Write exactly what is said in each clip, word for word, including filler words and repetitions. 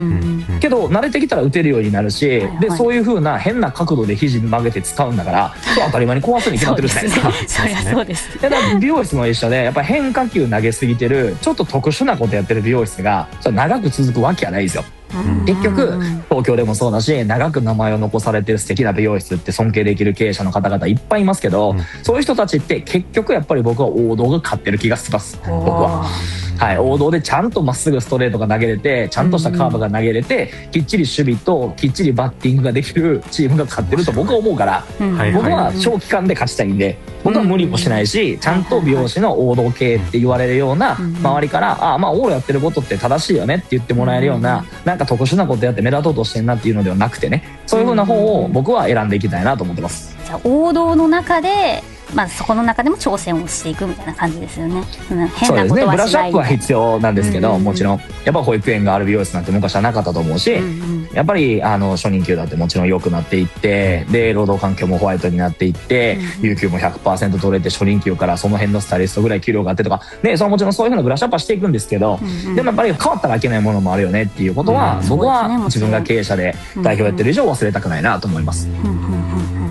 うん、 けど慣れてきたら打てるようになるし、はいはい、でそういう風な変な角度で肘曲げて使うんだから当たり前に壊すに決まってるじゃないですか。 そりゃそうです。 だから美容室も一緒でやっぱ変化球投げすぎてるちょっと特殊なことやってる美容室がそれ長く続くわけはないですよ。結局東京でもそうだし長く名前を残されてる素敵な美容室って尊敬できる経営者の方々いっぱいいますけど、うん、そういう人たちって結局やっぱり僕は王道が勝ってる気がします僕は。はい、王道でちゃんとまっすぐストレートが投げれてちゃんとしたカーブが投げれて、うん、きっちり守備ときっちりバッティングができるチームが勝ってると僕は思うから、うん、僕は長期間で勝ちたいんで僕は無理もしないし、うん、ちゃんと美容師の王道系って言われるような周りから「ああまあオールやってることって正しいよね」って言ってもらえるようななんか特殊なことやって目立とうとしてんなっていうのではなくてね、そういう風な方を僕は選んでいきたいなと思ってます。 じゃあ王道の中でまあ、そこの中でも挑戦をしていくみたいな感じですよね。変なことはしない。そうですね、 ブラッシュアップは必要なんですけど、うんうんうん、もちろんやっぱ保育園がある美容室なんて昔はなかったと思うし、うんうん、やっぱりあの初任給だってもちろん良くなっていってで労働環境もホワイトになっていって、うんうん、有給も ひゃくパーセント 取れて初任給からその辺のスタイリストぐらい給料があってとかでそのもちろんそういうふうなブラッシュアップはしていくんですけど、うんうん、でもやっぱり変わったらいけないものもあるよねっていうことは、うん、僕は自分が経営者で代表やってる以上忘れたくないなと思います。うんうんうん、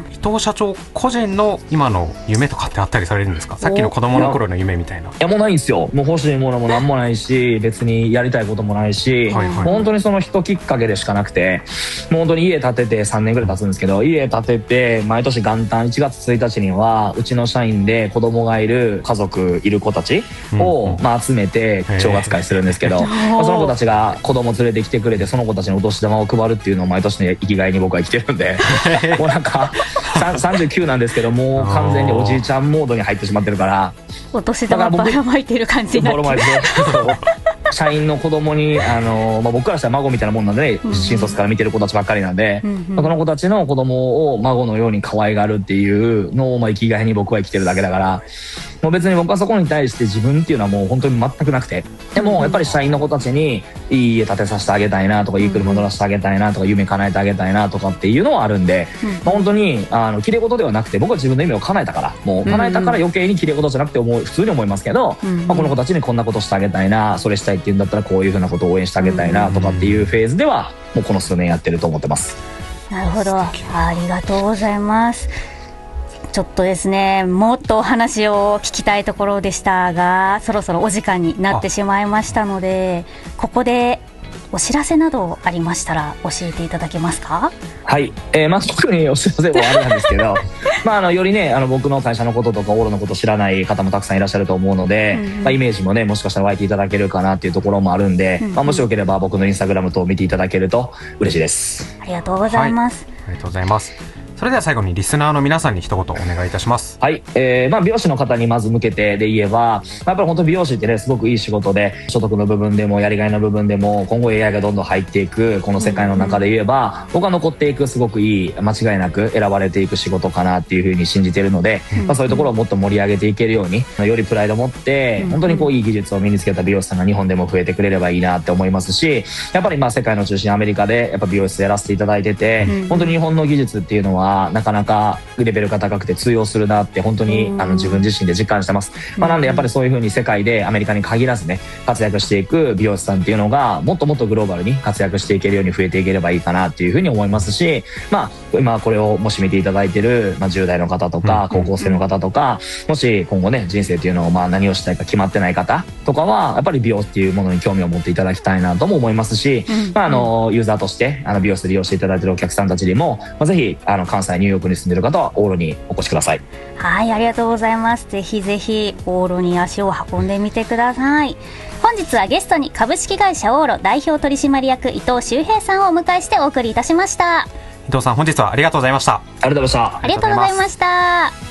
伊藤社長個人の今の夢とかってあったりされるんですか？さっきの子供の頃の夢みたいな。いやもうないんですよ。もう欲しいものも何もないし別にやりたいこともないし、はいはい、本当にその人きっかけでしかなくてもう本当に家建ててさんねんぐらい経つんですけど家建てて毎年元旦いちがつついたちにはうちの社員で子供がいる家族いる子たちを、うんまあ、集めて正月会するんですけど、まあ、その子たちが子供連れてきてくれてその子たちにお年玉を配るっていうのを毎年の生きがいに僕は生きてるんでもうなんかさんじゅうきゅうなんですけどもう完全におじいちゃんモードに入ってしまってるからお年玉ばらまいてる感じになってる社員の子供にあの、まあ、僕からしたら孫みたいなもんなんで、ね、うん、新卒から見てる子たちばっかりなんで、うんうんまあ、その子たちの子供を孫のように可愛がるっていうのを、まあ、生きがいに僕は生きてるだけだからもう別に僕はそこに対して自分っていうのはもう本当に全くなくてでもやっぱり社員の子たちにいい家建てさせてあげたいなとかいい車乗らせてあげたいなとか夢叶えてあげたいなとかっていうのはあるんで、うんまあ、本当にあの綺麗事ではなくて僕は自分の夢を叶えたからもう叶えたから余計に綺麗事じゃなくて思う普通に思いますけど、うんまあ、この子たちにこんなことしてあげたいなそれしたいっていうんだったらこういうふうなことを応援してあげたいなとかっていうフェーズではもうこの数年やってると思ってます。 なるほど、ありがとうございます。ちょっとですねもっとお話を聞きたいところでしたがそろそろお時間になってしまいましたのでここでお知らせなどありましたら教えていただけますか？ はい、えーまあ、特にお知らせもあれなんですけどまああのよりねあの僕の会社のこととかオーロのこと知らない方もたくさんいらっしゃると思うので、うんうんまあ、イメージもねもしかしたら湧いていただけるかなっていうところもあるんで、うんうんまあ、もしよければ僕のインスタグラム等を見ていただけると嬉しいです。 ありがとうございます、 はい、ありがとうございます。それでは最後にリスナーの皆さんに一言お願いいたします。 はい、えーまあ、美容師の方にまず向けてで言えばやっぱり本当美容師ってねすごくいい仕事で所得の部分でもやりがいの部分でも今後 エーアイ がどんどん入っていくこの世界の中で言えば、うん、僕は残っていくすごくいい間違いなく選ばれていく仕事かなっていうふうに信じているので、うんまあ、そういうところをもっと盛り上げていけるようによりプライドを持って本当にこういい技術を身につけた美容師さんが日本でも増えてくれればいいなって思いますしやっぱりまあ世界の中心アメリカでやっぱ美容室やらせていただいてて、うん、本当に日本の技術っていうのはなかなかレベルが高くて通用するなって本当にあの自分自身で実感してます、まあ、なんでやっぱりそういう風に世界でアメリカに限らずね活躍していく美容師さんっていうのがもっともっとグローバルに活躍していけるように増えていければいいかなっていう風に思いますしまあ今これをもし見ていただいてる、まあ、じゅう代の方とか高校生の方とかもし今後ね人生っていうのをまあ何をしたいか決まってない方とかはやっぱり美容っていうものに興味を持っていただきたいなとも思いますし、まあ、あのユーザーとしてあの美容室で利用していただいているお客さんたちにも、まあ、ぜひあの関西ニューヨークに住んでいる方はオーロにお越しください。 はい、ありがとうございます。ぜひぜひオーロに足を運んでみてください。本日はゲストに株式会社オーロ代表取締役伊藤修平さんをお迎えしてお送りいたしました。 伊藤さん本日はありがとうございました。 ありがとうございました。 ありがとうございました。